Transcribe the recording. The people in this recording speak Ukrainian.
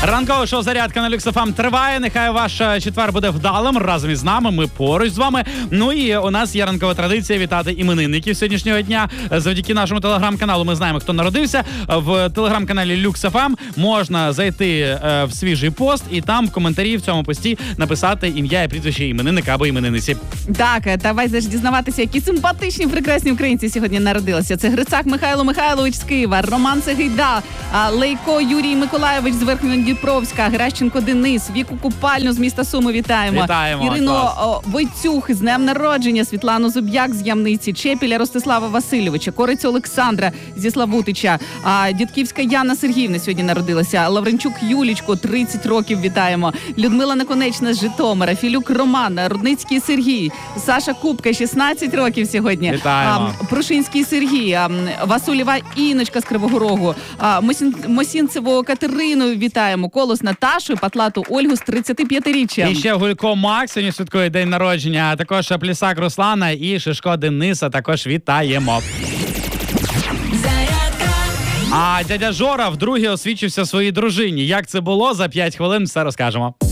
Ранкове шоу «Зарядка» на Люкс ФМ триває. Нехай ваш четвер буде вдалим разом із нами. Ми поруч з вами. Ну і у нас є ранкова традиція вітати іменинників сьогоднішнього дня. Завдяки нашому телеграм-каналу ми знаємо, хто народився. В телеграм-каналі Люкс ФМ можна зайти в свіжий пост і там в коментарі в цьому пості написати ім'я і прізвище іменинника або іменинниці. Так, давай дізнаватися, які симпатичні, прекрасні українці сьогодні народилися. Це Грицак Михайло Михайлович з Києва, Роман Сегейда, Лейко Юрій Миколайович з Верхньодніпровська, Гращенко Денис, Віку Купальну з міста Суми вітаємо. Ірину Войцюх з днем народження, Світлану Зуб'як з Ямниці, Чепіля Ростислава Васильовича, Корицю Олександра зі Славутича, Дідківська Яна Сергіївна сьогодні народилася, Лавренчук Юлічку, 30 років вітаємо, Людмила Наконечна з Житомира, Філюк Роман, Рудницький Сергій, Саша Кубка, 16 років сьогодні. Вітаємо. Прушинський Сергій, Васулєва Іночка з Кривого Рогу, Мосінцеву Катерину вітаємо, Колос Наташу, Патлату Ольгу з 35-річчям. І ще Гулько Макс сьогодні святкує день народження, а також Плісак Руслана і Шишко Дениса також вітаємо. А дядя Жора вдруге освічився своїй дружині. Як це було? За 5 хвилин все розкажемо.